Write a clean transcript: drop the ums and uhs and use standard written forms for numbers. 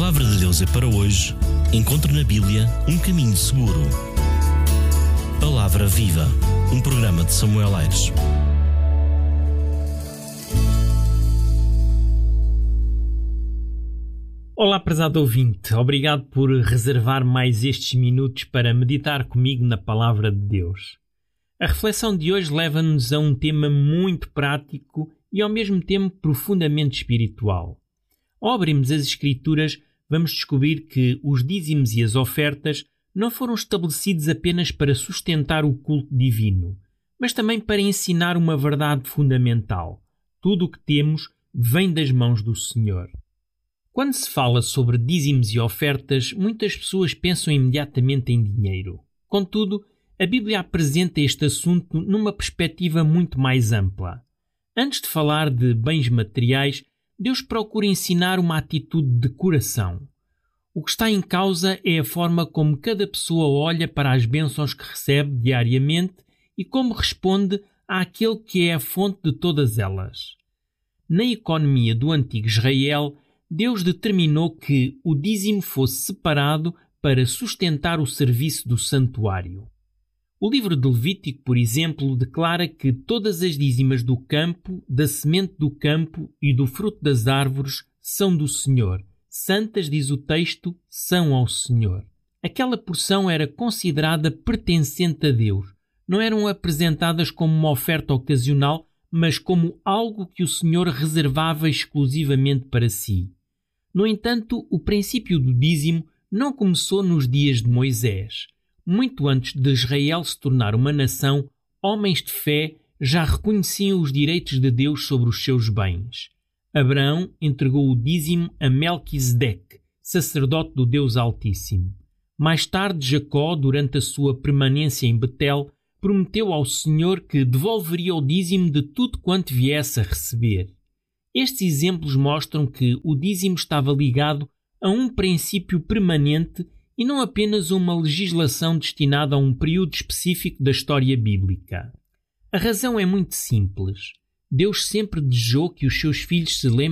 Palavra de Deus é para hoje. Encontre na Bíblia um caminho seguro. Palavra Viva, um programa de Samuel Aires. Olá, prezado ouvinte. Obrigado por reservar mais estes minutos para meditar comigo na Palavra de Deus. A reflexão de hoje leva-nos a um tema muito prático e ao mesmo tempo profundamente espiritual. Ao abrirmos as Escrituras, vamos descobrir que os dízimos e as ofertas não foram estabelecidos apenas para sustentar o culto divino, mas também para ensinar uma verdade fundamental. Tudo o que temos vem das mãos do Senhor. Quando se fala sobre dízimos e ofertas, muitas pessoas pensam imediatamente em dinheiro. Contudo, a Bíblia apresenta este assunto numa perspectiva muito mais ampla. Antes de falar de bens materiais, Deus procura ensinar uma atitude de coração. O que está em causa é a forma como cada pessoa olha para as bênçãos que recebe diariamente e como responde àquele que é a fonte de todas elas. Na economia do antigo Israel, Deus determinou que o dízimo fosse separado para sustentar o serviço do santuário. O livro de Levítico, por exemplo, declara que todas as dízimas do campo, da semente do campo e do fruto das árvores são do Senhor. Santas, diz o texto, são ao Senhor. Aquela porção era considerada pertencente a Deus. Não eram apresentadas como uma oferta ocasional, mas como algo que o Senhor reservava exclusivamente para si. No entanto, o princípio do dízimo não começou nos dias de Moisés. Muito antes de Israel se tornar uma nação, homens de fé já reconheciam os direitos de Deus sobre os seus bens. Abraão entregou o dízimo a Melquisedeque, sacerdote do Deus Altíssimo. Mais tarde, Jacó, durante a sua permanência em Betel, prometeu ao Senhor que devolveria o dízimo de tudo quanto viesse a receber. Estes exemplos mostram que o dízimo estava ligado a um princípio permanente e não apenas uma legislação destinada a um período específico da história bíblica. A razão é muito simples. Deus sempre desejou que os seus filhos se lembrem